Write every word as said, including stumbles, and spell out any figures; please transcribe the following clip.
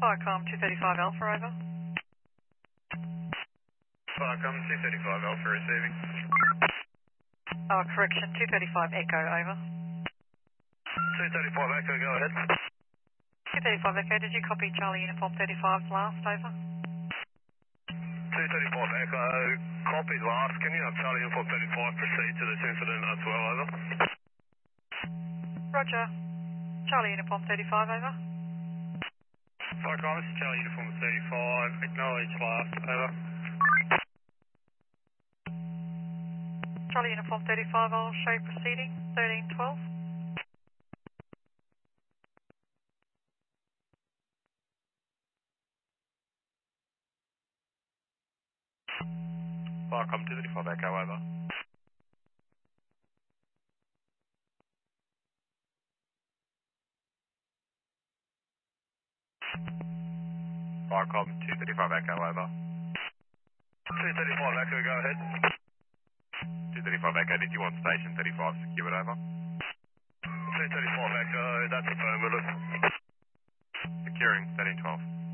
Viacom two thirty-five Alpha, over. Viacom two thirty-five Alpha receiving. Uh, correction, two thirty-five Echo, over. two thirty-five Echo, go ahead. two thirty-five Echo, did you copy Charlie Uniform thirty-five's last, over? two thirty-five Echo, copied last. Can you have Charlie Uniform thirty-five proceed to this incident as well, over? Roger. Charlie Uniform thirty-five, over. Viacom, this is Charlie Uniform thirty-five, acknowledge last, over. Charlie Uniform thirty-five, I'll show proceeding, thirteen twelve. Viacom two thirty-five Echo, over. Viacom two thirty-five Echo, over. two thirty-five Echo, go ahead. two thirty-five Echo, did you want station thirty-five secured, over? two thirty-five Echo, that's affirmative. Securing, thirteen twelve.